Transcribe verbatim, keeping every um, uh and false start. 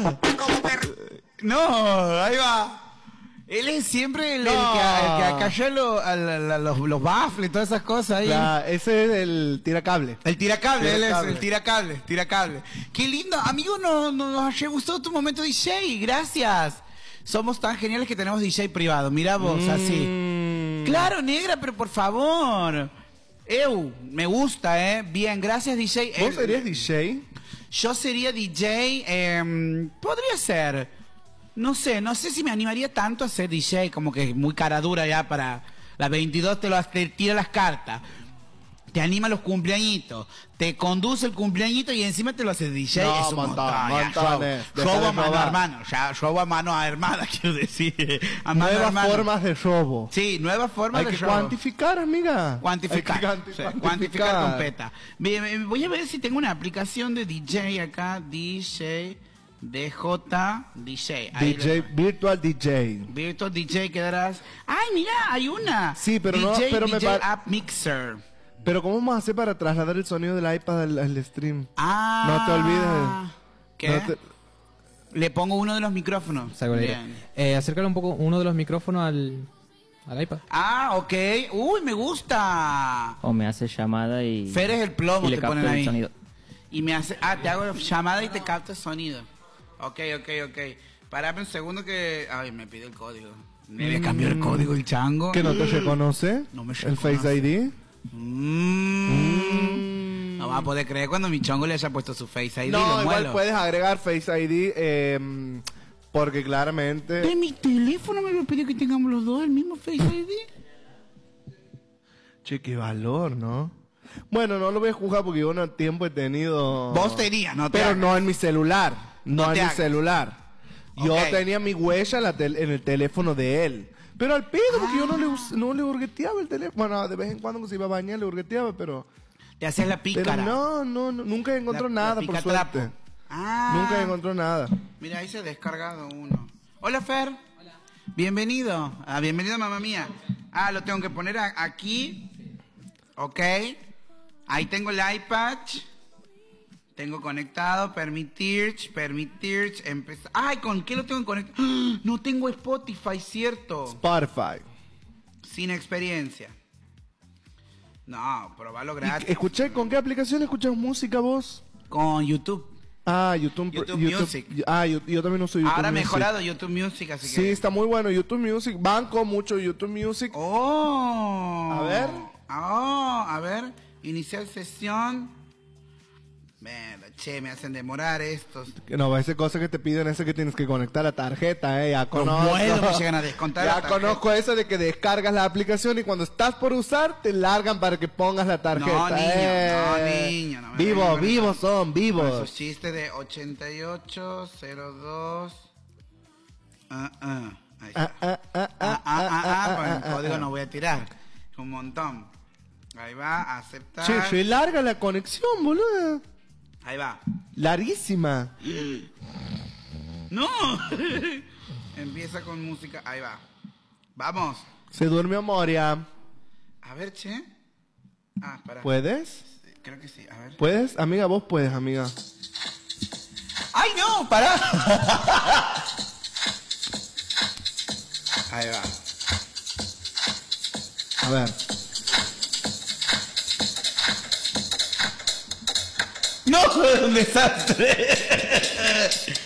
Mira. No, ahí va. Él es siempre el, No. el que, el que acalló lo- a la- la- los, los baffles y todas esas cosas ahí. La- ese es el tiracable. El tiracable, él es Tiracable. el tiracable, tiracable. Qué lindo, amigo, nos no, nos haya gustado tu momento D J, gracias. Somos tan geniales que tenemos D J privado, mira vos, Mm. así. Claro, negra, pero por favor. Eu, me gusta, eh. Bien, gracias D J. ¿Vos Eh, serías D J? Yo sería D J, eh, podría ser. No sé, no sé si me animaría tanto a ser D J, como que muy cara dura ya para las veintidós te, lo, te tira las cartas. Te anima los cumpleañitos, te conduce el cumpleañito y encima te lo hace D J. No, es un montón, montón, ya, montones. show, Deja show de a mano robar. hermano, ya, show a mano armada, quiero decir. A mano Nuevas hermano. formas de robo. Sí, nuevas formas Hay de que show. cuantificar, amiga. Cuantificar. Hay que cuanti- Sí, cuantificar con peta. Bien, bien, voy a ver si tengo una aplicación de D J acá. D J, D J, D J. Ahí D J, lo- Virtual D J. Virtual D J quedarás. Ay, mira, hay una. Sí, pero D no- J, pero me D J par- App Mixer. Pero ¿cómo vamos a hacer para trasladar el sonido del iPad al, al stream? Ah. No te olvides. ¿Qué? No te- Le pongo uno de los micrófonos. Salgo al aire. Bien. Eh, acércale un poco uno de los micrófonos al, al iPad. Ah, ok. Uy, me gusta. O me hace llamada y... Fer es el plomo, y le te capto ponen el ahí. sonido. Y me hace. Ah, te hago llamada y te capto el sonido. Ok, ok, ok. Parame un segundo que. Ay, me pide el código. Me había cambiado el código el chango. ¿Que no te reconoce? No me ¿El Face reconoce. I D? Mm. No vas a poder creer cuando mi chongo le haya puesto su Face I D. No, lo igual muelo. puedes agregar Face I D eh, porque claramente... De mi teléfono me había pedido que tengamos los dos el mismo Face I D. Che, qué valor, ¿no? Bueno, no lo voy a juzgar porque yo no tiempo he tenido... Vos tenías, no te Pero hagas. no en mi celular. No, No en te mi hagas. celular. Yo Ok. tenía mi huella en, la tel- en el teléfono de él. Pero al pedo, porque yo no le, us- no le hurgueteaba el teléfono. Bueno, de vez en cuando que se iba a bañar le hurgueteaba, pero... Te hacías la Pero pícara. no, no, no, nunca encontró La- nada, la por picatrapo. suerte. Ah. Nunca encontró nada. Mira, ahí se ha descargado uno. Hola, Fer. Hola. Bienvenido. Ah, bienvenido, mamá mía. Ah, lo tengo que poner a- aquí. Ok. Ahí tengo el iPad. Tengo conectado. Permitir, permitir, empezar. Ay, ¿con qué lo tengo conectado? ¡Ah! No tengo Spotify, cierto. Spotify. Sin experiencia. No, probalo Y- gratis. Escuché, ¿con qué aplicación escuchas música vos? Con YouTube. Ah, YouTube, YouTube Music. Ah, yo, yo también uso YouTube Ahora ha Music. mejorado YouTube Music, así Sí, que. está muy bueno. YouTube Music. Banco mucho YouTube Music. Oh. A ver. Oh, a ver. Iniciar sesión. Mierda, che, me hacen demorar estos. Que no, esa cosa que te piden, ese que tienes que conectar la tarjeta, eh. Ya conozco. muero, me llegan a descontar Ya la tarjeta. conozco eso de que descargas la aplicación y cuando estás por usar, te largan para que pongas la tarjeta. No, niño, eh. no, niño, no me Vivos, vengan con vivos eso. son, Con vivos. esos chistes de ochenta y ocho cero dos. Ah, ah. Ahí está. Ah, ah, ah, Ah, ah, ah, ah, ah, con el ah, código ah. no voy a tirar. Un montón. Ahí va, aceptar. Che, che, larga la conexión, boludo. Ahí va. Larguísima. ¡No! Empieza con música. Ahí va. Vamos. Se durmió Moria. A ver, che. Ah, pará. ¿Puedes? Creo que sí. A ver. ¿Puedes? Amiga, vos puedes, amiga. ¡Ay, no! ¡Pará! Ahí va. A ver. ¡No! ¡Un desastre!